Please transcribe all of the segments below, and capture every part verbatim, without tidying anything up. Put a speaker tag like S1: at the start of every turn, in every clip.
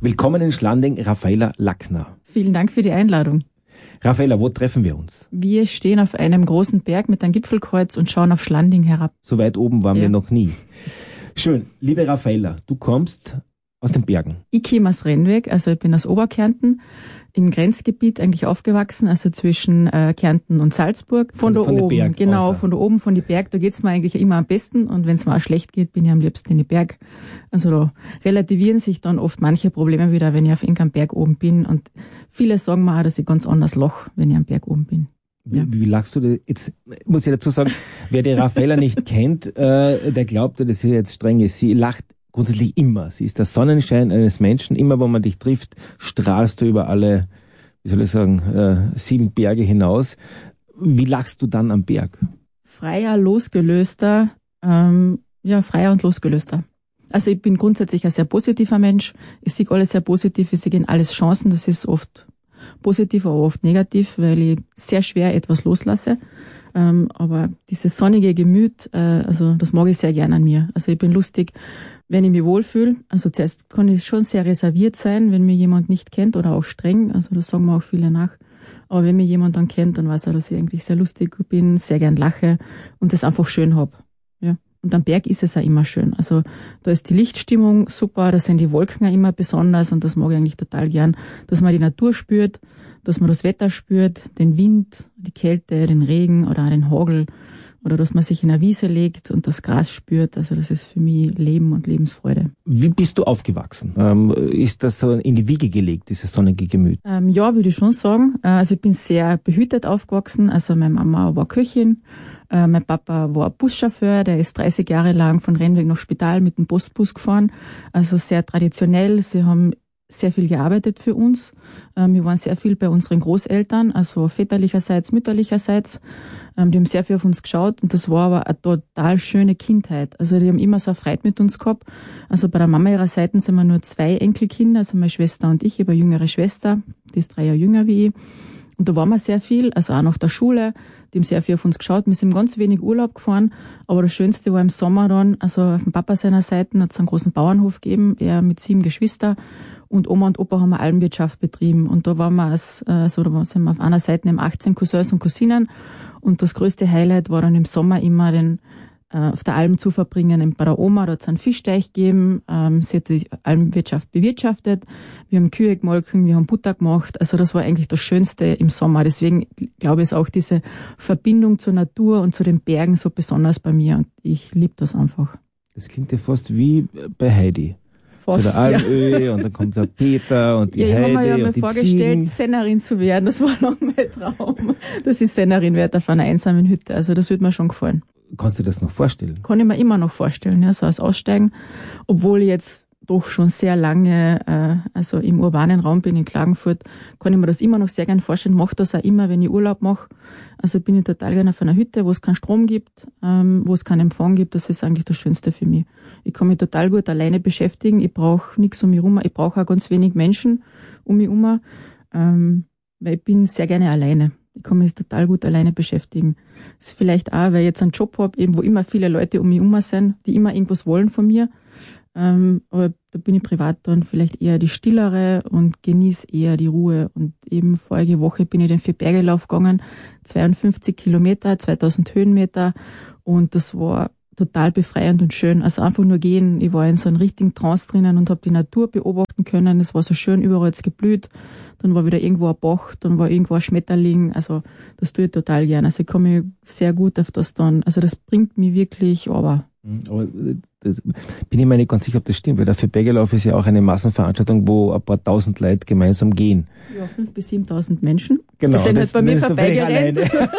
S1: Willkommen in Schlanding, Raffaella Lackner.
S2: Vielen Dank für die Einladung.
S1: Raffaella, wo treffen wir uns?
S2: Wir stehen auf einem großen Berg mit einem Gipfelkreuz und schauen auf Schlanding herab.
S1: So weit oben waren
S2: Ja.
S1: wir noch nie. Schön. Liebe Raffaella, du kommst aus den Bergen.
S2: Ich komme aus Rennweg, also ich bin aus Oberkärnten, im Grenzgebiet eigentlich aufgewachsen, also zwischen äh, Kärnten und Salzburg. Von,
S1: Von-
S2: da
S1: von den
S2: oben,
S1: Berg
S2: genau,
S1: aus.
S2: von da oben, von die Berg, da geht's mir eigentlich immer am besten. Und wenn es mir auch schlecht geht, bin ich am liebsten in die Berg. Also da relativieren sich dann oft manche Probleme wieder, wenn ich auf irgendeinem Berg oben bin. Und viele sagen mir auch, dass ich ganz anders lach, wenn ich am Berg oben bin.
S1: Wie,
S2: Ja.
S1: wie lachst du da? Jetzt muss ich dazu sagen, wer die Raffaella nicht kennt, äh, der glaubt, das ist jetzt streng. Sie lacht grundsätzlich immer. Sie ist der Sonnenschein eines Menschen. Immer, wo man dich trifft, strahlst du über alle, wie soll ich sagen, äh, sieben Berge hinaus. Wie lachst du dann am Berg?
S2: Freier, losgelöster, ähm, ja, freier und losgelöster. Also ich bin grundsätzlich ein sehr positiver Mensch. Ich sehe alles sehr positiv, ich sehe in alles Chancen. Das ist oft positiv, aber oft negativ, weil ich sehr schwer etwas loslasse. Ähm, aber dieses sonnige Gemüt, äh, also das mag ich sehr gern an mir. Also ich bin lustig, wenn ich mich wohlfühle. Also zuerst kann ich schon sehr reserviert sein, wenn mir jemand nicht kennt oder auch streng. Also das sagen mir auch viele nach. Aber wenn mir jemand dann kennt, dann weiß er, dass ich eigentlich sehr lustig bin, sehr gern lache und das einfach schön hab. Ja. Und am Berg ist es auch immer schön. Also da ist die Lichtstimmung super, da sind die Wolken auch immer besonders und das mag ich eigentlich total gern, dass man die Natur spürt, dass man das Wetter spürt, den Wind, die Kälte, den Regen oder auch den Hagel oder dass man sich in eine Wiese legt und das Gras spürt. Also das ist für mich Leben und Lebensfreude.
S1: Wie bist du aufgewachsen? Ähm, ist das so in die Wiege gelegt, dieses sonnige Gemüt?
S2: Ähm, ja, würde ich schon sagen. Äh, Also ich bin sehr behütet aufgewachsen. Also meine Mama war Köchin, äh, mein Papa war Buschauffeur, der ist dreißig Jahre lang von Rennweg nach Spital mit dem Postbus gefahren. Also sehr traditionell. Sie haben sehr viel gearbeitet für uns. Ähm, wir waren sehr viel bei unseren Großeltern, also väterlicherseits, mütterlicherseits. Ähm, die haben sehr viel auf uns geschaut und das war aber eine total schöne Kindheit. Also die haben immer so eine Freude mit uns gehabt. Also bei der Mama ihrer Seite sind wir nur zwei Enkelkinder, also meine Schwester und ich. Ich habe eine jüngere Schwester, die ist drei Jahre jünger wie ich. Und da waren wir sehr viel, also auch nach der Schule. Die haben sehr viel auf uns geschaut. Wir sind ganz wenig Urlaub gefahren, aber das Schönste war im Sommer dann, also auf dem Papa seiner Seite hat es einen großen Bauernhof gegeben, er mit sieben Geschwistern. Und Oma und Opa haben eine Almwirtschaft betrieben. Und da waren wir als, also da sind wir auf einer Seite eben achtzehn Cousins und Cousinen. Und das größte Highlight war dann im Sommer immer den, äh, auf der Alm zu verbringen. Eben bei der Oma, da hat es einen Fischteich gegeben. Ähm, sie hat die Almwirtschaft bewirtschaftet. Wir haben Kühe gemolken, wir haben Butter gemacht. Also das war eigentlich das Schönste im Sommer. Deswegen glaube ich, ist auch diese Verbindung zur Natur und zu den Bergen so besonders bei mir. Und ich liebe das einfach.
S1: Das klingt ja fast wie bei Heidi.
S2: Fast,
S1: so der Almöhi und dann kommt der Peter und die
S2: ja, ich habe mir
S1: Heidi
S2: ja mal
S1: und die
S2: vorgestellt,
S1: Ziegen.
S2: Sennerin zu werden. Das war lang mein Traum, dass ich Sennerin werde auf einer einsamen Hütte. Also das würde mir schon gefallen.
S1: Kannst du dir das noch vorstellen?
S2: Kann ich mir immer noch vorstellen, ja, so als Aussteigen. Obwohl ich jetzt doch schon sehr lange äh, also im urbanen Raum bin, in Klagenfurt, kann ich mir das immer noch sehr gern vorstellen. Mache das auch immer, wenn ich Urlaub mache. Also bin ich total gerne auf einer Hütte, wo es keinen Strom gibt, ähm, wo es keinen Empfang gibt. Das ist eigentlich das Schönste für mich. Ich kann mich total gut alleine beschäftigen. Ich brauche nichts um mich herum. Ich brauche auch ganz wenig Menschen um mich herum, ähm, weil ich bin sehr gerne alleine. Ich kann mich total gut alleine beschäftigen. Das ist vielleicht auch, weil ich jetzt einen Job habe, eben wo immer viele Leute um mich herum sind, die immer irgendwas wollen von mir. Ähm, aber da bin ich privat dann vielleicht eher die Stillere und genieße eher die Ruhe. Und eben vorige Woche bin ich den Vierbergelauf gegangen, zweiundfünfzig Kilometer, zweitausend Höhenmeter. Und das war total befreiend und schön. Also einfach nur gehen. Ich war in so einem richtigen Trance drinnen und habe die Natur beobachten können. Es war so schön, überall jetzt geblüht. Dann war wieder irgendwo ein Bach, dann war irgendwo ein Schmetterling. Also das tue ich total gern. Also ich komme mich sehr gut auf das dann. Also das bringt mich wirklich, aber...
S1: Aber das bin ich mir nicht ganz sicher, ob das stimmt, weil der Vierbergelauf ist ja auch eine Massenveranstaltung, wo ein paar tausend Leute gemeinsam gehen.
S2: Ja, fünftausend bis siebentausend Menschen.
S1: Genau,
S2: das sind
S1: das,
S2: halt bei mir
S1: das
S2: vorbeigerannt.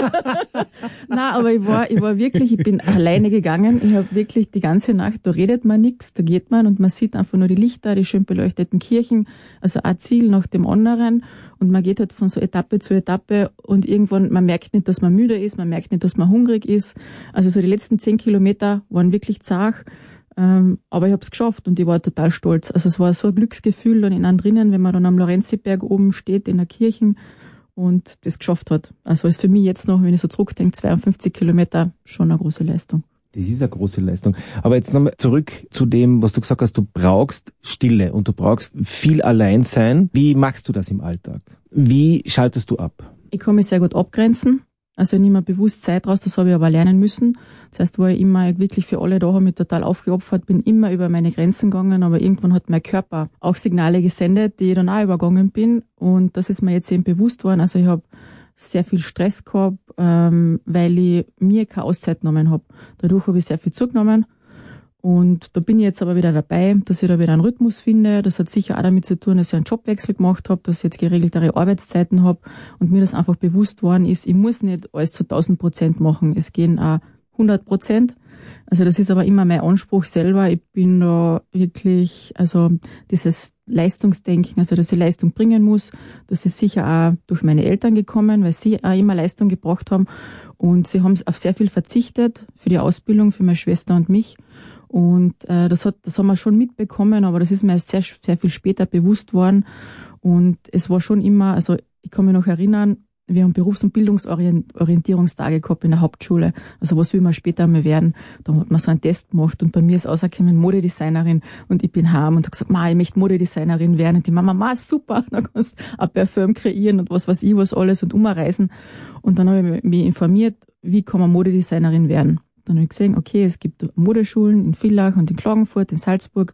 S2: Nein, aber ich war, ich war wirklich, ich bin alleine gegangen. Ich habe wirklich die ganze Nacht, da redet man nichts, da geht man und man sieht einfach nur die Lichter, die schön beleuchteten Kirchen, also ein Ziel nach dem anderen. Und man geht halt von so Etappe zu Etappe und irgendwann, man merkt nicht, dass man müde ist, man merkt nicht, dass man hungrig ist. Also so die letzten zehn Kilometer waren wirklich zart. Ähm, aber ich habe es geschafft und ich war total stolz. Also es war so ein Glücksgefühl dann in einem drinnen, wenn man dann am Lorenziberg oben steht in der Kirche und das geschafft hat. Also ist für mich jetzt noch, wenn ich so zurückdenke, zweiundfünfzig Kilometer schon eine große Leistung.
S1: Das ist eine große Leistung. Aber jetzt nochmal zurück zu dem, was du gesagt hast, du brauchst Stille und du brauchst viel Alleinsein. Wie machst du das im Alltag? Wie schaltest du ab?
S2: Ich kann mich sehr gut abgrenzen. Also ich nehme mir bewusst Zeit raus, das habe ich aber lernen müssen. Das heißt, war ich immer wirklich für alle da, habe mich total aufgeopfert, bin immer über meine Grenzen gegangen, aber irgendwann hat mein Körper auch Signale gesendet, die ich dann auch übergangen bin. Und das ist mir jetzt eben bewusst worden. Also ich habe sehr viel Stress gehabt, ähm, weil ich mir keine Auszeit genommen habe. Dadurch habe ich sehr viel zugenommen. Und da bin ich jetzt aber wieder dabei, dass ich da wieder einen Rhythmus finde. Das hat sicher auch damit zu tun, dass ich einen Jobwechsel gemacht habe, dass ich jetzt geregeltere Arbeitszeiten habe und mir das einfach bewusst worden ist, ich muss nicht alles zu tausend Prozent machen. Es gehen auch hundert Prozent. Also das ist aber immer mein Anspruch selber. Ich bin da wirklich, also dieses Leistungsdenken, also dass ich Leistung bringen muss, das ist sicher auch durch meine Eltern gekommen, weil sie auch immer Leistung gebracht haben. Und sie haben auf sehr viel verzichtet für die Ausbildung, für meine Schwester und mich. Und äh, das hat, das haben wir schon mitbekommen, aber das ist mir erst sehr, sehr viel später bewusst worden. Und es war schon immer, also ich kann mich noch erinnern, wir haben Berufs- und Bildungsorientierungstage gehabt in der Hauptschule. Also was will man später einmal werden? Da hat man so einen Test gemacht und bei mir ist rausgekommen Modedesignerin und ich bin heim und habe gesagt, Ma, ich möchte Modedesignerin werden. Und die Mama, Ma, super, dann kannst du ein Parfüm kreieren und was weiß ich, was alles und umreisen. Und dann habe ich mich informiert, wie kann man Modedesignerin werden. Dann habe ich gesehen, okay, es gibt Modeschulen in Villach und in Klagenfurt, in Salzburg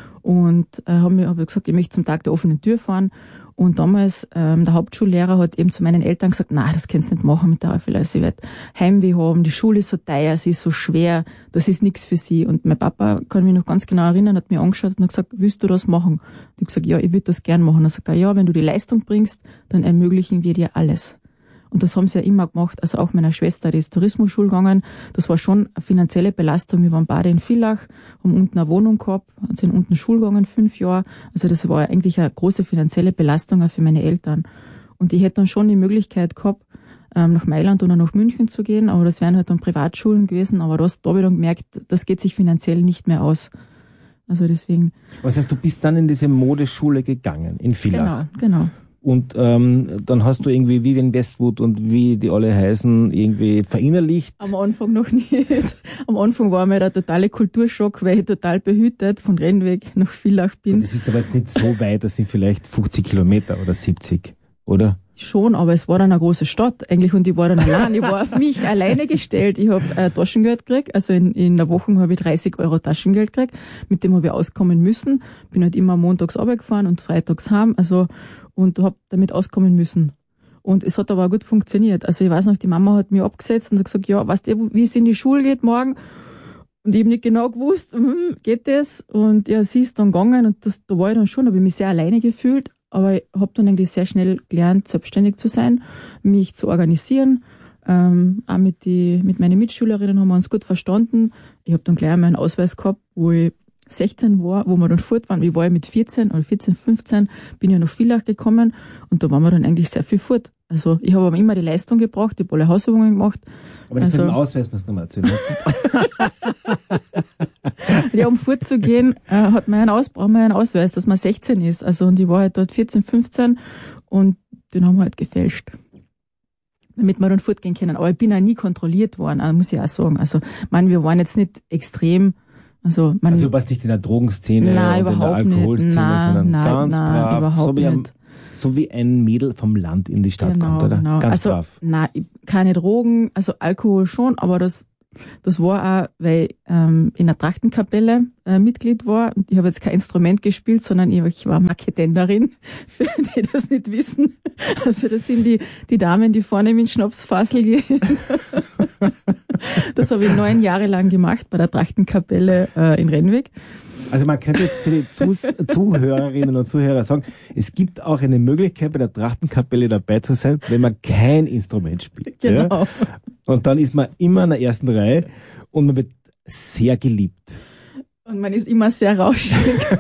S2: und äh, habe mir hab gesagt, ich möchte zum Tag der offenen Tür fahren. Und damals, ähm, der Hauptschullehrer hat eben zu meinen Eltern gesagt, na, das kannst du nicht machen mit der Eifel. Also sie wird Heimweh haben, die Schule ist so teuer, sie ist so schwer, das ist nichts für sie. Und mein Papa, kann mich noch ganz genau erinnern, hat mir angeschaut und hat gesagt, willst du das machen? Und ich habe gesagt, ja, ich würde das gern machen. Er sagt, ja, wenn du die Leistung bringst, dann ermöglichen wir dir alles. Und das haben sie ja immer gemacht, also auch meiner Schwester, die ist Tourismusschule gegangen. Das war schon eine finanzielle Belastung. Wir waren beide in Villach, haben unten eine Wohnung gehabt, sind unten Schule gegangen, fünf Jahre. Also das war eigentlich eine große finanzielle Belastung auch für meine Eltern. Und ich hätte dann schon die Möglichkeit gehabt, nach Mailand oder nach München zu gehen, aber das wären halt dann Privatschulen gewesen. Aber das, da habe ich dann gemerkt, das geht sich finanziell nicht mehr aus. Also deswegen.
S1: Was heißt, du bist dann in diese Modeschule gegangen, in Villach?
S2: Genau, genau.
S1: Und ähm, dann hast du irgendwie Vivienne Westwood und wie die alle heißen, irgendwie verinnerlicht?
S2: Am Anfang noch nicht. Am Anfang war mir der totale Kulturschock, weil ich total behütet von Rennweg nach Villach bin.
S1: Und das ist aber jetzt nicht so weit, das sind vielleicht fünfzig Kilometer oder siebzig, oder?
S2: Schon, aber es war dann eine große Stadt eigentlich und ich war dann allein. Ich war auf mich alleine gestellt. Ich habe äh, Taschengeld gekriegt, also in, in der Woche habe ich dreißig Euro Taschengeld gekriegt. Mit dem habe ich auskommen müssen. Bin halt immer montags runtergefahren und freitags heim. Also und habe damit auskommen müssen. Und es hat aber auch gut funktioniert. Also ich weiß noch, die Mama hat mich abgesetzt und hat gesagt, ja, weißt du, wie es in die Schule geht morgen? Und ich habe nicht genau gewusst, hm, geht das? Und ja, sie ist dann gegangen und das, da war ich dann schon, habe ich mich sehr alleine gefühlt. Aber ich habe dann eigentlich sehr schnell gelernt, selbstständig zu sein, mich zu organisieren. Ähm, auch mit, die, mit meinen Mitschülerinnen haben wir uns gut verstanden. Ich habe dann gleich meinen Ausweis gehabt, wo ich sechzehn war, wo wir dann fort waren. Ich war ja mit vierzehn oder vierzehn, fünfzehn, bin ja nach Villach gekommen und da waren wir dann eigentlich sehr viel fort. Also ich habe aber immer die Leistung gebraucht, ich habe alle Hausübungen gemacht.
S1: Aber das
S2: also,
S1: mit dem Ausweis musst du nochmal erzählen.
S2: Ja, um fortzugehen, äh, hat man einen Aus, braucht man einen Ausweis, dass man sechzehn ist. Also und ich war halt dort vierzehn, fünfzehn und den haben wir halt gefälscht. Damit wir dann fortgehen können. Aber ich bin auch nie kontrolliert worden, also muss ich auch sagen. Also, ich meine, wir waren jetzt nicht extrem. Also, man,
S1: also du warst nicht in der Drogenszene
S2: nein,
S1: und in der Alkoholszene,
S2: nein,
S1: sondern
S2: nein,
S1: ganz
S2: nein,
S1: brav,
S2: überhaupt
S1: so wie, ein,
S2: nicht.
S1: so wie ein Mädel vom Land in die Stadt
S2: genau,
S1: kommt, oder?
S2: Genau.
S1: Ganz
S2: also,
S1: brav.
S2: Nein, keine Drogen, also Alkohol schon, aber das das war auch, weil ich ähm, in der Trachtenkapelle äh, Mitglied war. Und ich habe jetzt kein Instrument gespielt, sondern ich, ich war Marketenderin, für die das nicht wissen. Also das sind die die Damen, die vorne mit Schnapsfassel gehen. Das habe ich neun Jahre lang gemacht bei der Trachtenkapelle äh, in Rennweg.
S1: Also man könnte jetzt für die Zus- Zuhörerinnen und Zuhörer sagen, es gibt auch eine Möglichkeit, bei der Trachtenkapelle dabei zu sein, wenn man kein Instrument spielt.
S2: Genau.
S1: Ja? Und dann ist man immer in der ersten Reihe und man wird sehr geliebt.
S2: Und man ist immer sehr rauschig.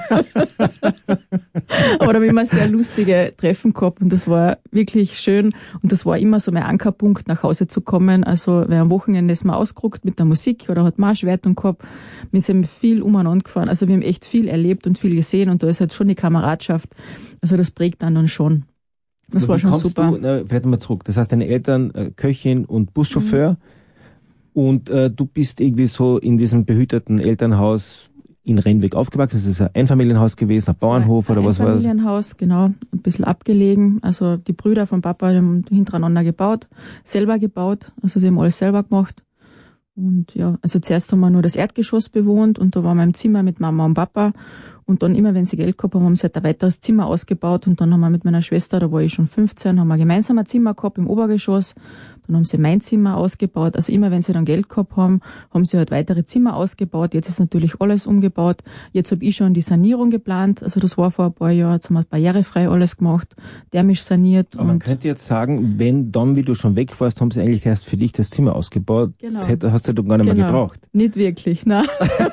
S2: Aber da habe ich immer sehr lustige Treffen gehabt und das war wirklich schön. Und das war immer so mein Ankerpunkt, nach Hause zu kommen. Also, weil am Wochenende ist man ausgerückt mit der Musik oder hat Marschwertung gehabt. Wir sind viel umeinander gefahren. Also, wir haben echt viel erlebt und viel gesehen und da ist halt schon die Kameradschaft. Also, das prägt dann dann schon. Das
S1: Aber
S2: war schon
S1: super.
S2: super.
S1: Du, na, vielleicht mal zurück. Das heißt, deine Eltern, äh, Köchin und Buschauffeur. Mhm. Und äh, du bist irgendwie so in diesem behüteten Elternhaus in Rennweg aufgewachsen. Das ist ein Einfamilienhaus gewesen, ein Bauernhof
S2: ein
S1: oder was war das?
S2: Ein Einfamilienhaus, genau, ein bisschen abgelegen. Also die Brüder von Papa die haben hintereinander gebaut, selber gebaut, also sie haben alles selber gemacht. Und ja, also zuerst haben wir nur das Erdgeschoss bewohnt und da waren wir im Zimmer mit Mama und Papa. Und dann immer, wenn sie Geld gehabt haben, haben sie halt ein weiteres Zimmer ausgebaut. Und dann haben wir mit meiner Schwester, da war ich schon fünfzehn, haben wir gemeinsam ein Zimmer gehabt im Obergeschoss. Dann haben sie mein Zimmer ausgebaut. Also immer, wenn sie dann Geld gehabt haben, haben sie halt weitere Zimmer ausgebaut. Jetzt ist natürlich alles umgebaut. Jetzt habe ich schon die Sanierung geplant. Also das war vor ein paar Jahren, jetzt haben wir barrierefrei alles gemacht, thermisch saniert.
S1: Aber man könnte jetzt sagen, wenn dann, wie du schon weg warst, haben sie eigentlich erst für dich das Zimmer ausgebaut. Genau. Das hätte, hast du doch gar nicht
S2: genau.
S1: mehr gebraucht.
S2: Nicht wirklich, nein.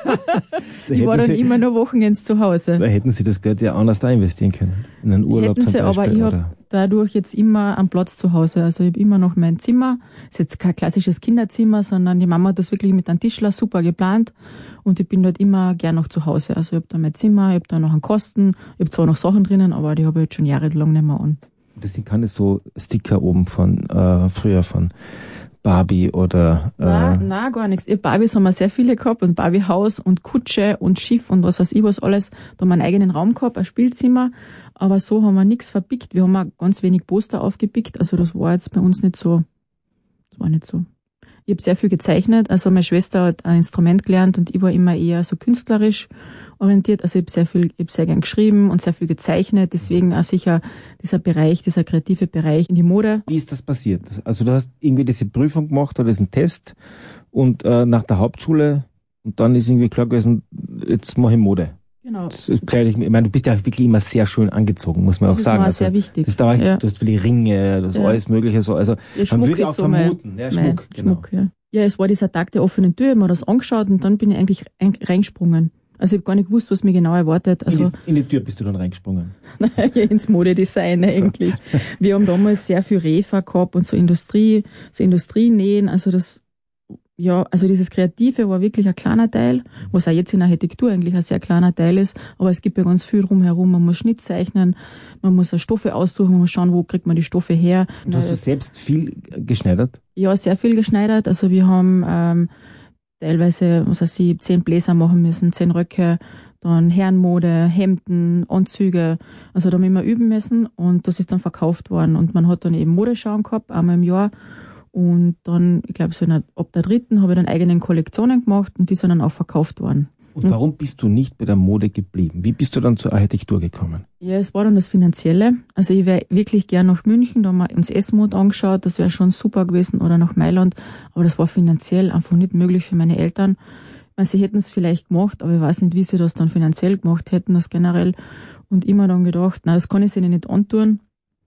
S2: Ich war dann sie, immer nur Wochenends zu Hause.
S1: Da hätten sie das Geld ja anders da investieren können. In einen Urlaub
S2: hätten
S1: zum
S2: sie,
S1: Beispiel.
S2: Aber ich habe dadurch jetzt immer einen Platz zu Hause. Also ich habe immer noch mein Zimmer. Ist jetzt kein klassisches Kinderzimmer, sondern die Mama hat das wirklich mit einem Tischler super geplant. Und ich bin dort immer gern noch zu Hause. Also ich habe da mein Zimmer, ich habe da noch einen Kasten. Ich habe zwar noch Sachen drinnen, aber die habe ich jetzt schon jahrelang nicht mehr an.
S1: Das sind keine so Sticker oben von äh, früher von Barbie oder... Äh
S2: nein, nein, gar nichts. Barbies haben wir sehr viele gehabt und Barbie-Haus und Kutsche und Schiff und was weiß ich was alles. Da haben wir einen eigenen Raum gehabt, ein Spielzimmer. Aber so haben wir nichts verpickt. Wir haben auch ganz wenig Poster aufgepickt. Also das war jetzt bei uns nicht so. Das war nicht so. Ich habe sehr viel gezeichnet. Also meine Schwester hat ein Instrument gelernt und ich war immer eher so künstlerisch orientiert. Also ich habe sehr viel, ich habe sehr gern geschrieben und sehr viel gezeichnet. Deswegen auch sicher dieser Bereich, dieser kreative Bereich in die Mode.
S1: Wie ist das passiert? Also du hast irgendwie diese Prüfung gemacht oder diesen Test und äh, nach der Hauptschule und dann ist irgendwie klar gewesen, jetzt mache ich Mode.
S2: Genau.
S1: Das, ich meine, du bist ja wirklich immer sehr schön angezogen, muss man
S2: das
S1: auch sagen.
S2: Das war
S1: also,
S2: sehr wichtig.
S1: Das da
S2: ja.
S1: Du hast viele Ringe, das ja. alles Mögliche so. Also
S2: ja,
S1: man würde auch
S2: so
S1: vermuten,
S2: mein,
S1: ja, Schmuck,
S2: mein
S1: genau.
S2: Schmuck, ja. ja, es war dieser Tag der offenen Tür, ich habe mir das angeschaut und dann bin ich eigentlich reingesprungen. Also ich habe gar nicht gewusst, was mir genau erwartet. Also
S1: in, die, in die Tür bist du dann reingesprungen?
S2: ja, ins Modedesign eigentlich. So. Wir haben damals sehr viel Refa gehabt und so Industrie, so Industrienähen. Also das, ja, also dieses Kreative war wirklich ein kleiner Teil, was auch jetzt in Architektur eigentlich ein sehr kleiner Teil ist. Aber es gibt ja ganz viel drumherum. Man muss Schnitt zeichnen, man muss Stoffe aussuchen, man muss schauen, wo kriegt man die Stoffe her.
S1: Und hast du selbst viel geschneidert?
S2: Ja, sehr viel geschneidert. Also wir haben ähm, teilweise, was weiß ich, zehn Bläser machen müssen, zehn Röcke, dann Herrenmode, Hemden, Anzüge. Also da haben wir immer üben müssen und das ist dann verkauft worden. Und man hat dann eben Modeschauen gehabt, einmal im Jahr. Und dann, ich glaube, so in der, ab der dritten habe ich dann eigenen Kollektionen gemacht und die sind dann auch verkauft worden.
S1: Und warum bist du nicht bei der Mode geblieben? Wie bist du dann zur Architektur gekommen?
S2: Ja, es war dann das Finanzielle. Also ich wäre wirklich gern nach München, da haben wir uns S-Mod angeschaut, das wäre schon super gewesen, oder nach Mailand, aber das war finanziell einfach nicht möglich für meine Eltern. Also sie hätten es vielleicht gemacht, aber ich weiß nicht, wie sie das dann finanziell gemacht hätten, das generell. Und immer dann gedacht, na, das kann ich ihnen nicht antun.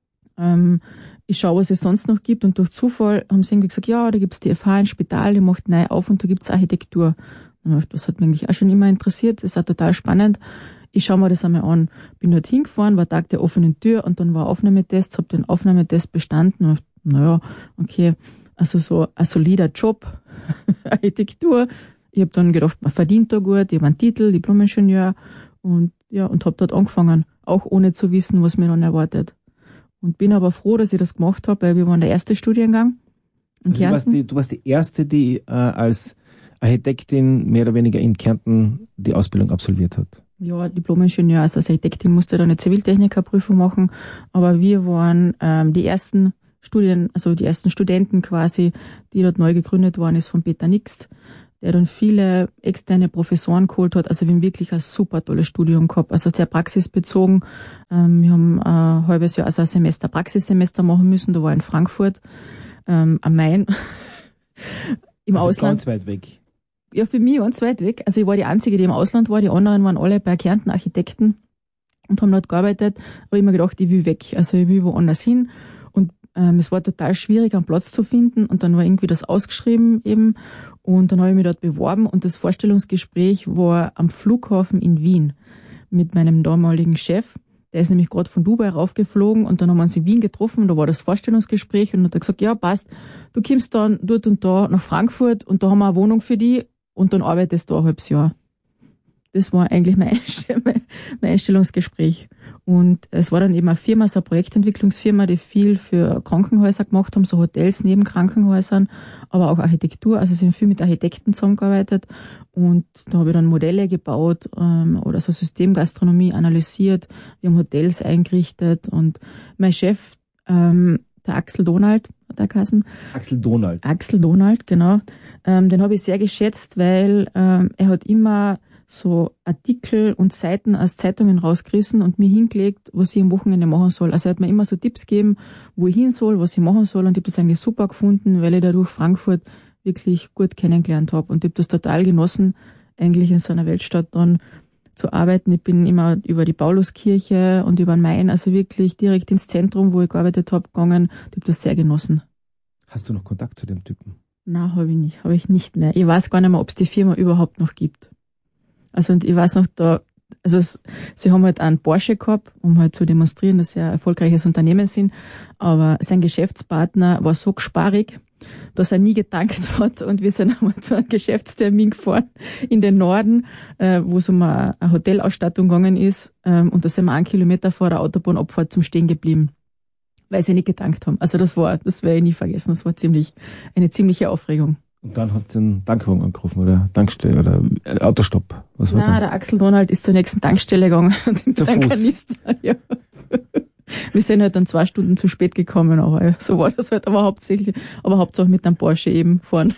S2: Ähm, ich schaue, was es sonst noch gibt, und durch Zufall haben sie irgendwie gesagt, ja, da gibt's die F H, ein Spital, die macht neu auf und da gibt's Architektur. Das hat mich eigentlich auch schon immer interessiert, das ist auch total spannend. Ich schaue mir das einmal an. Bin dort hingefahren, war Tag der offenen Tür und dann war Aufnahmetest, habe den Aufnahmetest bestanden und naja, okay, also so ein solider Job, Architektur. Ich habe dann gedacht, man verdient da gut, ich habe einen Titel, Diplom-Ingenieur und ja, und habe dort angefangen, auch ohne zu wissen, was mir dann erwartet. Und bin aber froh, dass ich das gemacht habe, weil wir waren der erste Studiengang in
S1: also
S2: Kärnten.
S1: Du warst, die, du warst die erste, die äh, als Architektin mehr oder weniger in Kärnten die Ausbildung absolviert hat.
S2: Ja, Diplom-Ingenieur, also als Architektin musste da eine Ziviltechnikerprüfung machen, aber wir waren ähm, die ersten Studien, also die ersten Studenten quasi, die dort neu gegründet worden ist von Peter Nixt, der dann viele externe Professoren geholt hat. Also wir haben wirklich ein super tolles Studium gehabt, also sehr praxisbezogen. Ähm, wir haben ein halbes Jahr, also ein Semester, Praxissemester machen müssen, da war in Frankfurt ähm, am Main. Im
S1: also
S2: Ausland.
S1: Ganz weit weg.
S2: Ja, für mich ganz weit weg. Also ich war die Einzige, die im Ausland war. Die anderen waren alle bei Kärnten Architekten und haben dort gearbeitet. Aber ich habe mir gedacht, ich will weg. Also ich will woanders hin. Und ähm, es war total schwierig, einen Platz zu finden. Und dann war irgendwie das ausgeschrieben eben. Und dann habe ich mich dort beworben. Und das Vorstellungsgespräch war am Flughafen in Wien mit meinem damaligen Chef. Der ist nämlich gerade von Dubai raufgeflogen und dann haben wir uns in Wien getroffen, da war das Vorstellungsgespräch und hat er gesagt, ja passt, du kommst dann dort und da nach Frankfurt und da haben wir eine Wohnung für dich und dann arbeitest du ein halbes Jahr. Das war eigentlich mein, Einstell- mein Einstellungsgespräch. Und es war dann eben eine Firma, so eine Projektentwicklungsfirma, die viel für Krankenhäuser gemacht haben, so Hotels neben Krankenhäusern, aber auch Architektur. Also sie haben viel mit Architekten zusammengearbeitet. Und da habe ich dann Modelle gebaut ähm, oder so Systemgastronomie analysiert. Wir haben Hotels eingerichtet. Und mein Chef, ähm, der Axel Donald, hat er geheißen.
S1: Axel Donald.
S2: Axel Donald, genau. Ähm, den habe ich sehr geschätzt, weil ähm, er hat immer so Artikel und Seiten aus Zeitungen rausgerissen und mir hingelegt, was ich am Wochenende machen soll. Also er hat mir immer so Tipps gegeben, wo ich hin soll, was ich machen soll, und ich habe das eigentlich super gefunden, weil ich dadurch Frankfurt wirklich gut kennengelernt habe, und ich habe das total genossen, eigentlich in so einer Weltstadt dann zu arbeiten. Ich bin immer über die Pauluskirche und über den Main, also wirklich direkt ins Zentrum, wo ich gearbeitet habe, gegangen. Ich habe das sehr genossen.
S1: Hast du noch Kontakt zu dem Typen?
S2: Nein, habe ich nicht, habe ich nicht mehr. Ich weiß gar nicht mehr, ob es die Firma überhaupt noch gibt. Also, und ich weiß noch, da, also es, sie haben halt einen Porsche gehabt, um halt zu demonstrieren, dass sie ein erfolgreiches Unternehmen sind, aber sein Geschäftspartner war so gesparig, dass er nie getankt hat, und wir sind einmal zu einem Geschäftstermin gefahren in den Norden, äh, wo es um eine, eine Hotelausstattung gegangen ist, ähm, und da sind wir einen Kilometer vor der Autobahnabfahrt zum Stehen geblieben, weil sie nicht getankt haben. Also das war, das werde ich nie vergessen, das war ziemlich, eine ziemliche Aufregung.
S1: Und dann hat sie einen Tankwagen angerufen oder Tankstelle oder Autostopp. Was war
S2: Nein,
S1: das?
S2: der Axel Donald ist zur nächsten Tankstelle gegangen und im
S1: Zu Fuß.
S2: Kanister. Ja. Wir sind halt dann zwei Stunden zu spät gekommen, aber so war das halt, aber hauptsächlich, aber hauptsächlich mit einem Porsche eben fahren.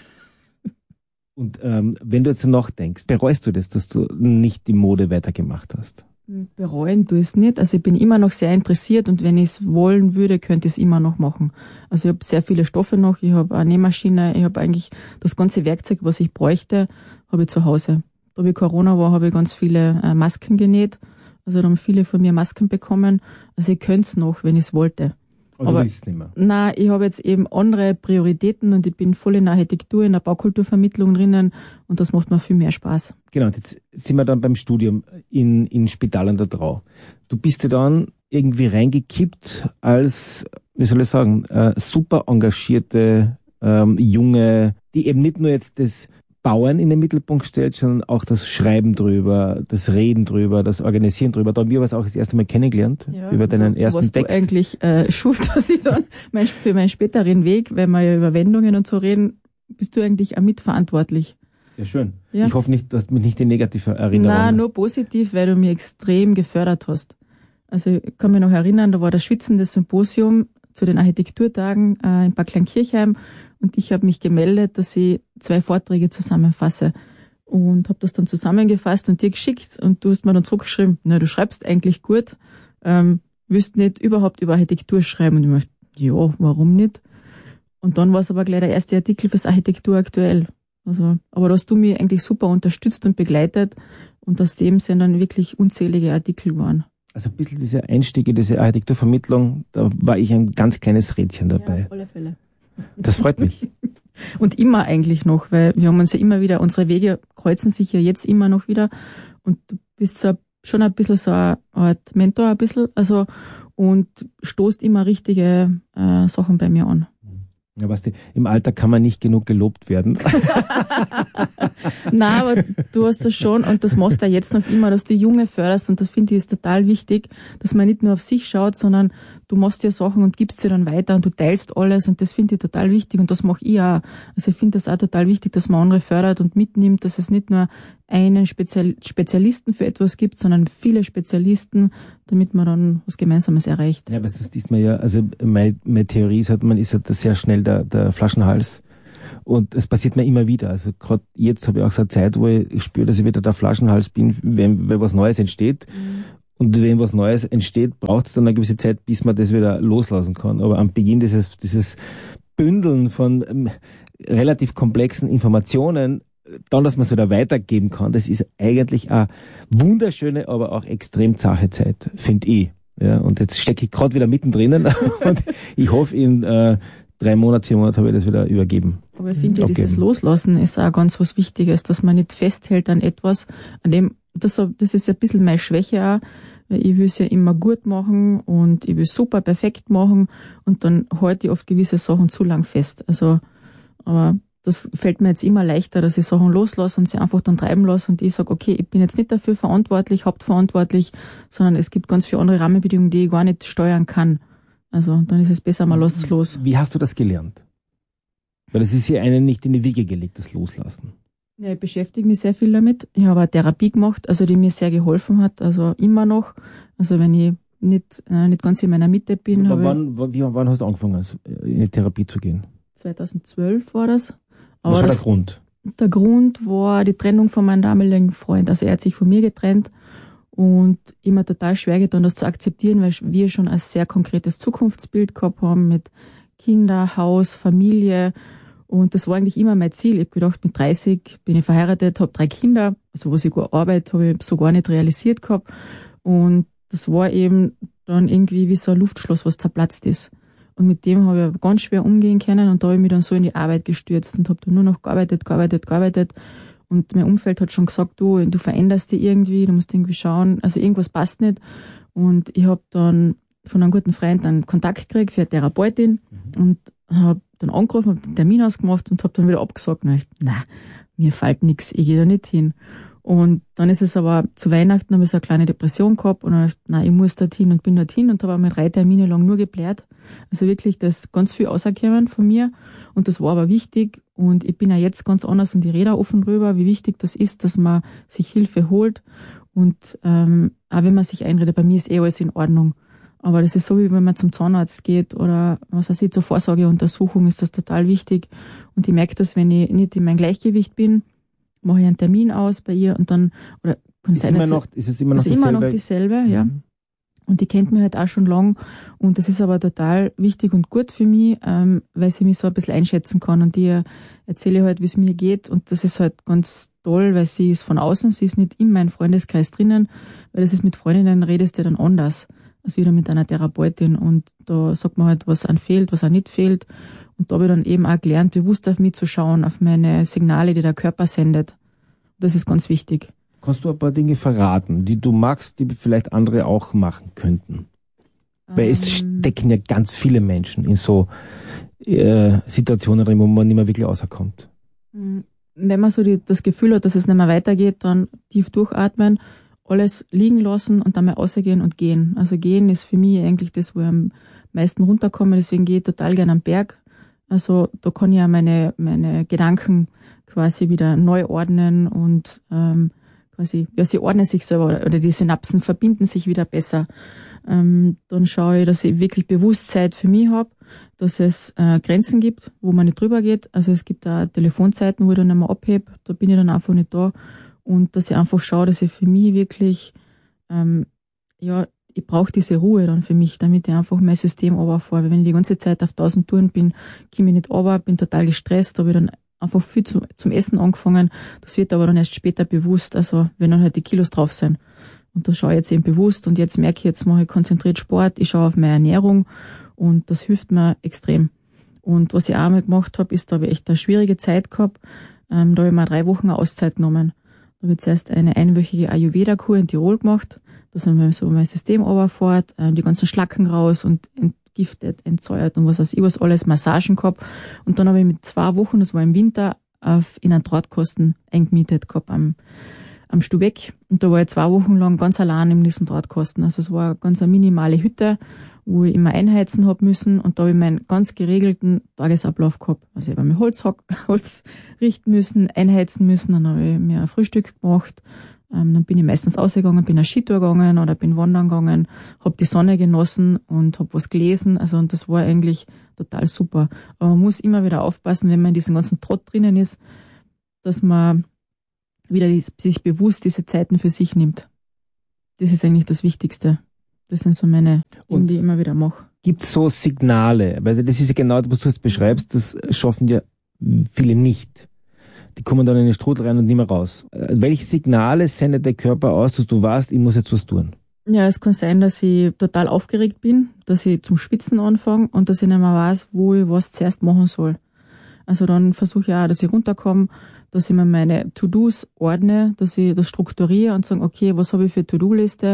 S1: Und ähm, wenn du jetzt nachdenkst, bereust du das, dass du nicht die Mode weitergemacht hast?
S2: Bereuen tue ich es nicht. Also ich bin immer noch sehr interessiert, und wenn ich es wollen würde, könnte ich es immer noch machen. Also ich habe sehr viele Stoffe noch, ich habe eine Nähmaschine, ich habe eigentlich das ganze Werkzeug, was ich bräuchte, habe ich zu Hause. Da wie Corona war, habe ich ganz viele äh, Masken genäht. Also da haben viele von mir Masken bekommen. Also ich könnte es noch, wenn ich es wollte.
S1: Oder
S2: aber
S1: du willst es nicht mehr?
S2: Nein, ich habe jetzt eben andere Prioritäten, und ich bin voll in der Architektur, in der Baukulturvermittlung drinnen, und das macht mir viel mehr Spaß.
S1: Genau, und jetzt sind wir dann beim Studium in, in Spital an der Drau. Du bist ja dann irgendwie reingekippt als, wie soll ich sagen, äh, super engagierte ähm, junge, die eben nicht nur jetzt das Bauen in den Mittelpunkt stellt, sondern auch das Schreiben drüber, das Reden drüber, das Organisieren drüber. Da haben wir was auch das erste Mal kennengelernt, ja, über deinen
S2: da,
S1: ersten
S2: warst
S1: Text.
S2: Du eigentlich äh, schuld, dass ich dann mein, für meinen späteren Weg, wenn wir ja über Wendungen und so reden, bist du eigentlich auch mitverantwortlich.
S1: Ja, schön.
S2: Ja.
S1: Ich hoffe nicht, du hast mich nicht in negative Erinnerungen.
S2: Nein, nur positiv, weil du mich extrem gefördert hast. Also ich kann mich noch erinnern, da war das schwitzende Symposium zu den Architekturtagen äh, in Bad Kleinkirchheim, und ich habe mich gemeldet, dass ich zwei Vorträge zusammenfasse, und habe das dann zusammengefasst und dir geschickt, und du hast mir dann zurückgeschrieben, na, du schreibst eigentlich gut, ähm, willst nicht überhaupt über Architektur schreiben, und ich dachte, ja, warum nicht? Und dann war es aber gleich der erste Artikel fürs Architektur aktuell. Also, aber da hast du mich eigentlich super unterstützt und begleitet, und aus dem sind dann wirklich unzählige Artikel waren.
S1: Also ein bisschen diese Einstiege, diese Architekturvermittlung, da war ich ein ganz kleines Rädchen dabei.
S2: Ja, auf alle Fälle.
S1: Das freut mich.
S2: Und immer eigentlich noch, weil wir haben uns ja immer wieder, unsere Wege kreuzen sich ja jetzt immer noch wieder, und du bist so schon ein bisschen so eine Art Mentor ein bisschen, also, und stoßt immer richtige äh, Sachen bei mir an.
S1: Ja, weißt du, im Alter kann man nicht genug gelobt werden.
S2: Nein, aber du hast das schon, und das machst du ja jetzt noch immer, dass du Junge förderst, und das finde ich ist total wichtig, dass man nicht nur auf sich schaut, sondern du machst dir Sachen und gibst sie dann weiter, und du teilst alles, und das finde ich total wichtig, und das mache ich auch. Also ich finde das auch total wichtig, dass man andere fördert und mitnimmt, dass es nicht nur einen Spezial- Spezialisten für etwas gibt, sondern viele Spezialisten, damit man dann was Gemeinsames erreicht.
S1: Ja, aber das ist diesmal ja, also meine, meine Theorie ist halt, man ist halt sehr schnell der, der Flaschenhals, und es passiert mir immer wieder. Also gerade jetzt habe ich auch so eine Zeit, wo ich spüre, dass ich wieder der Flaschenhals bin, wenn, wenn was Neues entsteht. Mhm. Und wenn was Neues entsteht, braucht es dann eine gewisse Zeit, bis man das wieder loslassen kann. Aber am Beginn dieses, dieses Bündeln von ähm, relativ komplexen Informationen, dann, dass man es wieder weitergeben kann, das ist eigentlich eine wunderschöne, aber auch extrem zache Zeit, finde ich. Ja, und jetzt stecke ich gerade wieder mittendrin und ich hoffe, in äh, drei Monaten, vier Monaten habe ich das wieder übergeben.
S2: Aber ich finde ja, dieses Loslassen ist auch ganz was Wichtiges, dass man nicht festhält an etwas, an dem, das, das ist ein bisschen meine Schwäche auch, weil ich will es ja immer gut machen und ich will super perfekt machen, und dann halte ich oft gewisse Sachen zu lang fest. Also, aber das fällt mir jetzt immer leichter, dass ich Sachen loslasse und sie einfach dann treiben lasse und ich sage, okay, ich bin jetzt nicht dafür verantwortlich, hauptverantwortlich, sondern es gibt ganz viele andere Rahmenbedingungen, die ich gar nicht steuern kann. Also dann ist es besser, man lässt es los.
S1: Wie hast du das gelernt? Weil das ist ja einem nicht in die Wiege gelegt, das Loslassen.
S2: Ja, ich beschäftige mich sehr viel damit. Ich habe eine Therapie gemacht, also die mir sehr geholfen hat, also immer noch. Also wenn ich nicht, äh, nicht ganz in meiner Mitte bin.
S1: Aber wann, wann, wann hast du angefangen, in die Therapie zu gehen?
S2: zweitausendzwölf war das.
S1: Aber was war
S2: das,
S1: der Grund?
S2: Der Grund war die Trennung von meinem damaligen Freund. Also er hat sich von mir getrennt und immer total schwer getan, das zu akzeptieren, weil wir schon ein sehr konkretes Zukunftsbild gehabt haben mit Kinder, Haus, Familie. Und das war eigentlich immer mein Ziel. Ich habe gedacht, mit dreißig bin ich verheiratet, habe drei Kinder. Also was ich gut arbeite, habe ich so gar nicht realisiert gehabt. Und das war eben dann irgendwie wie so ein Luftschloss, was zerplatzt ist. Und mit dem habe ich ganz schwer umgehen können und da habe ich mich dann so in die Arbeit gestürzt und habe dann nur noch gearbeitet, gearbeitet, gearbeitet. Und mein Umfeld hat schon gesagt, du, du veränderst dich irgendwie, du musst irgendwie schauen, also irgendwas passt nicht. Und ich habe dann von einem guten Freund einen Kontakt gekriegt für eine Therapeutin mhm. und habe dann angerufen, habe den Termin ausgemacht und habe dann wieder abgesagt. Und ich dachte, nein, mir fällt nichts, ich gehe da nicht hin. Und dann ist es aber zu Weihnachten, habe ich so eine kleine Depression gehabt und dann habe ich gedacht, nein, ich muss dorthin und bin dorthin und habe einmal drei Termine lang nur gebläht. Also wirklich, da ist ganz viel rausgekommen von mir und das war aber wichtig und ich bin ja jetzt ganz anders und ich rede auch offen drüber, wie wichtig das ist, dass man sich Hilfe holt und ähm, auch wenn man sich einredet, bei mir ist eh alles in Ordnung. Aber das ist so, wie wenn man zum Zahnarzt geht oder was weiß ich, zur Vorsorgeuntersuchung ist das total wichtig und ich merke das, wenn ich nicht in meinem Gleichgewicht bin, mache ich einen Termin aus bei ihr und dann, oder kann
S1: ist
S2: sein,
S1: immer noch, ist es immer noch
S2: ist
S1: dieselbe?
S2: immer noch dieselbe,
S1: mhm.
S2: ja. Und die kennt mich halt auch schon lang und das ist aber total wichtig und gut für mich, ähm, weil sie mich so ein bisschen einschätzen kann und die erzähle halt, wie es mir geht und das ist halt ganz toll, weil sie ist von außen, sie ist nicht in meinem Freundeskreis drinnen, weil das ist mit Freundinnen, redest du dann anders als wieder mit einer Therapeutin und da sagt man halt, was einem fehlt, was einem nicht fehlt und da habe ich dann eben auch gelernt, bewusst auf mich zu schauen, auf meine Signale, die der Körper sendet. Das ist ganz wichtig.
S1: Kannst du ein paar Dinge verraten, die du magst, die vielleicht andere auch machen könnten? Ähm. Weil es stecken ja ganz viele Menschen in so äh, Situationen drin, wo man nicht mehr wirklich rauskommt.
S2: Wenn man so die, das Gefühl hat, dass es nicht mehr weitergeht, dann tief durchatmen, alles liegen lassen und dann mal rausgehen und gehen. Also gehen ist für mich eigentlich das, wo ich am meisten runterkomme, deswegen gehe ich total gerne am Berg. Also da kann ich ja meine, meine Gedanken quasi wieder neu ordnen und ähm, quasi, ja, sie ordnen sich selber oder, oder die Synapsen verbinden sich wieder besser. Ähm, dann schaue ich, dass ich wirklich Bewusstsein für mich habe, dass es äh, Grenzen gibt, wo man nicht drüber geht. Also es gibt da Telefonzeiten, wo ich dann nicht mehr abhebe, da bin ich dann einfach nicht da. Und dass ich einfach schaue, dass ich für mich wirklich, ähm, ja, ich brauche diese Ruhe dann für mich, damit ich einfach mein System runterfahre. Weil wenn ich die ganze Zeit auf tausend Touren bin, komme ich nicht runter, bin total gestresst, habe ich dann einfach viel zum, zum Essen angefangen. Das wird aber dann erst später bewusst, also wenn dann halt die Kilos drauf sind. Und das schaue ich jetzt eben bewusst und jetzt merke ich, jetzt mache ich konzentriert Sport, ich schaue auf meine Ernährung und das hilft mir extrem. Und was ich auch mal gemacht habe, ist, da habe ich echt eine schwierige Zeit gehabt, ähm, da habe ich mal drei Wochen eine Auszeit genommen. Da habe ich zuerst eine einwöchige Ayurveda-Kur in Tirol gemacht, dass man so mein System runterfährt, äh, die ganzen Schlacken raus und entgiftet, entsäuert und was weiß ich, was alles, Massagen gehabt. Und dann habe ich mit zwei Wochen, das war im Winter, auf, in einen Drahtkasten eingemietet gehabt am, am Stubeck. Und da war ich zwei Wochen lang ganz allein in diesem Drahtkasten. Also es war eine ganz eine minimale Hütte, wo ich immer einheizen hab müssen und da habe ich meinen ganz geregelten Tagesablauf gehabt. Also ich habe mir Holz, Holz richten müssen, einheizen müssen, dann habe ich mir ein Frühstück gemacht, ähm, dann bin ich meistens ausgegangen, bin eine Skitour gegangen oder bin wandern gegangen, habe die Sonne genossen und habe was gelesen, also und das war eigentlich total super. Aber man muss immer wieder aufpassen, wenn man in diesem ganzen Trott drinnen ist, dass man wieder die, sich bewusst diese Zeiten für sich nimmt. Das ist eigentlich das Wichtigste. Das sind so meine Dinge, die ich immer wieder mache.
S1: Gibt es so Signale? Weil das ist ja genau das, was du jetzt beschreibst, das schaffen ja viele nicht. Die kommen dann in den Strudel rein und nicht mehr raus. Welche Signale sendet der Körper aus, dass du weißt, ich muss jetzt was tun?
S2: Ja, es kann sein, dass ich total aufgeregt bin, dass ich zum Schwitzen anfange und dass ich nicht mehr weiß, wo ich was zuerst machen soll. Also dann versuche ich auch, dass ich runterkomme, dass ich mir meine To-Dos ordne, dass ich das strukturiere und sage, okay, was habe ich für To-Do-Liste,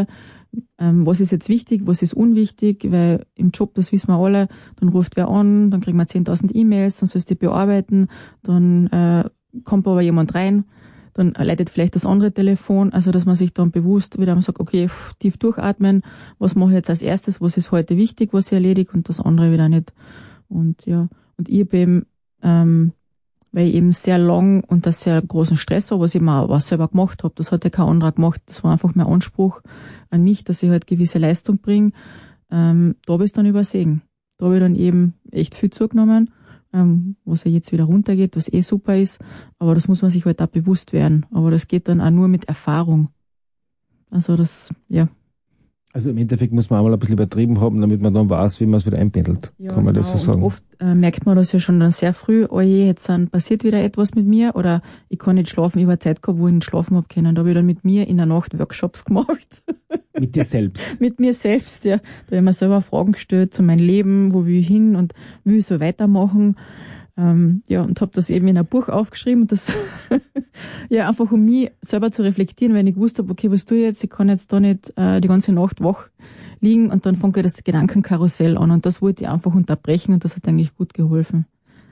S2: ähm, was ist jetzt wichtig, was ist unwichtig, weil im Job, das wissen wir alle, dann ruft wer an, dann kriegen wir zehntausend E-Mails, dann sollst du die bearbeiten, dann äh, kommt aber jemand rein, dann leitet vielleicht das andere Telefon, also dass man sich dann bewusst wieder sagt, okay, pff, tief durchatmen, was mache ich jetzt als erstes, was ist heute wichtig, was ich erledige und das andere wieder nicht. Und ja, und ich habe eben, ähm, weil ich eben sehr lang und das sehr großen Stress habe, was ich mir auch selber gemacht habe, das hat ja kein anderer gemacht, das war einfach mein Anspruch an mich, dass ich halt gewisse Leistung bringe, ähm, da habe ich es dann übersehen. Da habe ich dann eben echt viel zugenommen, ähm, was ja jetzt wieder runtergeht, was eh super ist, aber das muss man sich halt auch bewusst werden. Aber das geht dann auch nur mit Erfahrung. Also das, ja.
S1: Also im Endeffekt muss man einmal ein bisschen übertrieben haben, damit man dann weiß, wie man es wieder einpendelt.
S2: Ja,
S1: kann man
S2: genau.
S1: das so sagen?
S2: Und oft äh, merkt man das ja schon dann sehr früh, oh je, jetzt dann passiert wieder etwas mit mir oder ich kann nicht schlafen. Ich habe Zeit gehabt, wo ich nicht schlafen habe können. Da habe ich dann mit mir in der Nacht Workshops gemacht.
S1: Mit dir selbst?
S2: Mit mir selbst, ja. Da habe ich mir selber Fragen gestellt zu meinem Leben, wo will ich hin und will ich so weitermachen. Ähm, ja, und habe das eben in ein Buch aufgeschrieben und das ja einfach um mich selber zu reflektieren, weil ich gewusst habe, okay, was tue ich jetzt? Ich kann jetzt da nicht äh, die ganze Nacht wach liegen und dann fängt ja das Gedankenkarussell an und das wollte ich einfach unterbrechen und das hat eigentlich gut geholfen.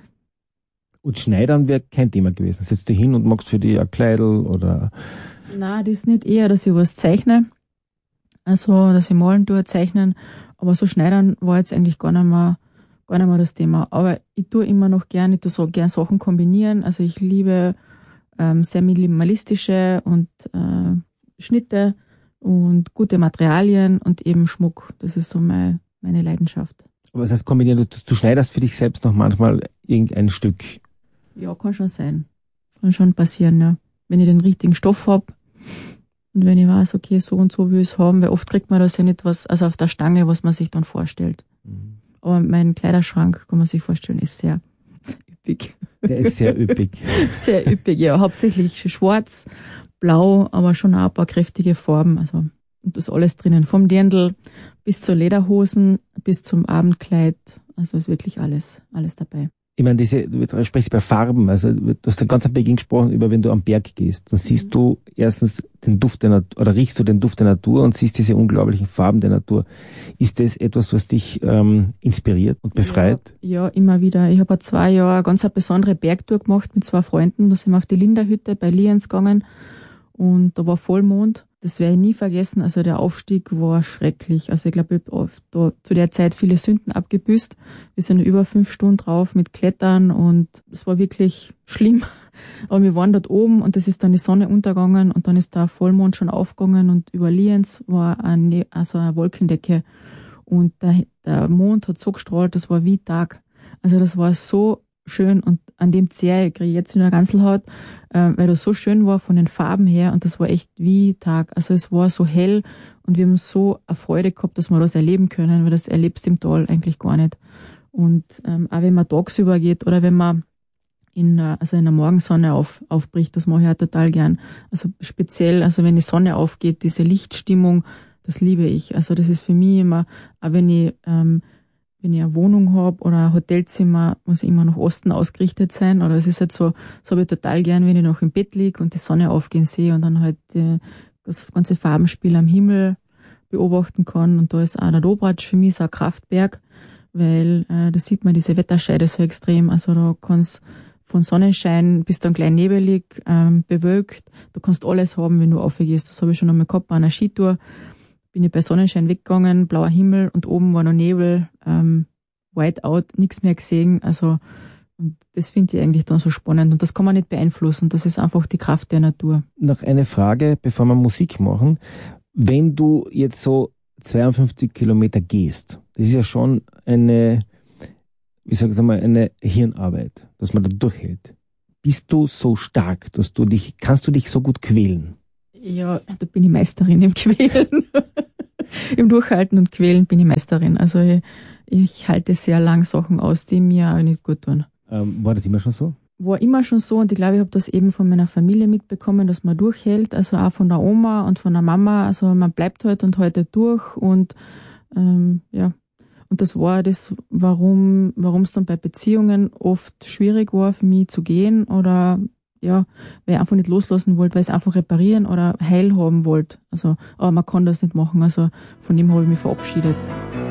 S1: Und Schneidern wäre kein Thema gewesen. Setzt du hin und machst für dich ein Kleidel oder?
S2: Nein, das ist nicht eher, dass ich was zeichne, also dass ich malen tue, zeichnen, aber so Schneidern war jetzt eigentlich gar nicht mehr gar nicht mehr das Thema. Aber ich tue immer noch gerne, ich tue so gerne Sachen kombinieren. Also ich liebe ähm, sehr minimalistische und äh, Schnitte und gute Materialien und eben Schmuck. Das ist so meine, meine Leidenschaft.
S1: Aber das heißt kombinieren, du, du schneidest für dich selbst noch manchmal irgendein Stück?
S2: Ja, kann schon sein. Kann schon passieren, ja. Wenn ich den richtigen Stoff habe und wenn ich weiß, okay, so und so will ich es haben, weil oft kriegt man das ja nicht was, also auf der Stange, was man sich dann vorstellt. Mhm. Aber mein Kleiderschrank, kann man sich vorstellen, ist sehr üppig.
S1: Der ist sehr üppig.
S2: Sehr üppig, ja. Hauptsächlich schwarz, blau, aber schon auch ein paar kräftige Farben. Also, und das alles drinnen. Vom Dirndl bis zur Lederhosen, bis zum Abendkleid. Also ist wirklich alles, alles dabei.
S1: Ich meine, diese, du sprichst bei Farben, also du hast den ganzen Beginn gesprochen über, wenn du am Berg gehst, dann siehst mhm. du erstens den Duft der Natur, oder riechst du den Duft der Natur und siehst diese unglaublichen Farben der Natur. Ist das etwas, was dich ähm, inspiriert und befreit?
S2: Ja, ja, immer wieder. Ich habe zwei Jahre eine ganz besondere Bergtour gemacht mit zwei Freunden. Da sind wir auf die Linderhütte bei Lienz gegangen und da war Vollmond. Das werde ich nie vergessen. Also der Aufstieg war schrecklich. Also ich glaube, ich habe oft da zu der Zeit viele Sünden abgebüßt. Wir sind über fünf Stunden drauf mit Klettern und es war wirklich schlimm. Aber wir waren dort oben und es ist dann die Sonne untergegangen und dann ist der Vollmond schon aufgegangen und über Lienz war eine, also eine Wolkendecke und der, der Mond hat so gestrahlt, das war wie Tag. Also das war so schön und an dem zehre ich kriege jetzt wieder Ganselhaut, äh, weil das so schön war von den Farben her und das war echt wie Tag. Also es war so hell und wir haben so eine Freude gehabt, dass wir das erleben können, weil das erlebst du im Tal eigentlich gar nicht. Und ähm, auch wenn man tagsüber geht oder wenn man in der, also in der Morgensonne auf, aufbricht, das mache ich auch total gern. Also speziell, also wenn die Sonne aufgeht, diese Lichtstimmung, das liebe ich. Also das ist für mich immer, auch wenn ich ähm, wenn ich eine Wohnung habe oder ein Hotelzimmer, muss immer nach Osten ausgerichtet sein. Oder es ist halt so, das habe ich total gern, wenn ich noch im Bett liege und die Sonne aufgehen sehe und dann halt die, das ganze Farbenspiel am Himmel beobachten kann. Und da ist auch der Dobratsch für mich so ein Kraftberg, weil äh, da sieht man diese Wetterscheide so extrem. Also da kannst von Sonnenschein bis dann gleich nebelig, ähm, bewölkt. Du kannst alles haben, wenn du aufgehst. Das habe ich schon einmal gehabt bei einer Skitour. Bin ich bei Sonnenschein weggegangen, blauer Himmel und oben war noch Nebel, ähm, Whiteout, nichts mehr gesehen. Also und das finde ich eigentlich dann so spannend und das kann man nicht beeinflussen. Das ist einfach die Kraft der Natur.
S1: Noch eine Frage, bevor wir Musik machen. Wenn du jetzt so zweiundfünfzig Kilometer gehst, das ist ja schon eine, wie sag ich mal, eine Hirnarbeit, dass man da durchhält. Bist du so stark, dass du dich, kannst du dich so gut quälen?
S2: Ja, da bin ich Meisterin im Quälen. Im Durchhalten und Quälen bin ich Meisterin. Also ich, ich halte sehr lang Sachen aus, die mir auch nicht gut tun.
S1: Ähm, war das immer schon so?
S2: War immer schon so und ich glaube, ich habe das eben von meiner Familie mitbekommen, dass man durchhält, also auch von der Oma und von der Mama. Also man bleibt halt und haltet durch und ähm, ja. Und das war das, warum warum es dann bei Beziehungen oft schwierig war für mich zu gehen oder ja, weil ich einfach nicht loslassen wollte, weil ich es einfach reparieren oder heil haben wollte. Also, aber man kann das nicht machen. Also von dem habe ich mich verabschiedet.